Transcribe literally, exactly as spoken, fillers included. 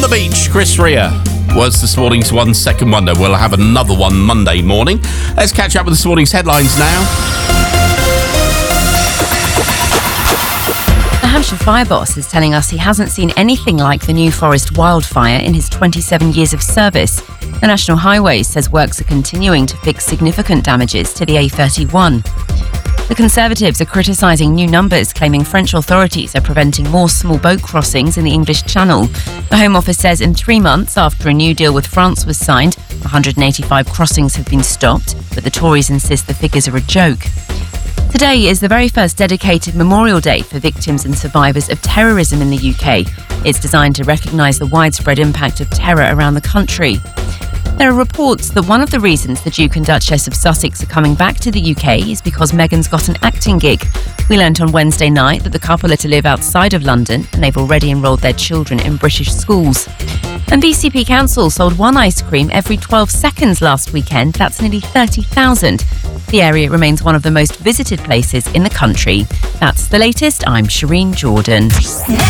the beach, Chris Rea was this morning's One Second Wonder. We'll have another one Monday morning. Let's catch up with this morning's headlines now. The Hampshire fire boss is telling us he hasn't seen anything like the New Forest wildfire in his twenty-seven years of service. The National Highways says works are continuing to fix significant damages to the A thirty-one. The Conservatives are criticising new numbers, claiming French authorities are preventing more small boat crossings in the English Channel. The Home Office says in three months after a new deal with France was signed, one hundred eighty-five crossings have been stopped, but the Tories insist the figures are a joke. Today is the very first dedicated Memorial Day for victims and survivors of terrorism in the U K. It's designed to recognise the widespread impact of terror around the country. There are reports that one of the reasons the Duke and Duchess of Sussex are coming back to the U K is because Meghan's got an acting gig. We learnt on Wednesday night that the couple are to live outside of London and they've already enrolled their children in British schools. And B C P Council sold one ice cream every twelve seconds last weekend. That's nearly thirty thousand. The area remains one of the most visited places in the country. That's the latest. I'm Shireen Jordan.